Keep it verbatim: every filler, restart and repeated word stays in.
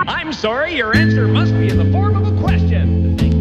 I'm sorry, your answer must be in the form of a question.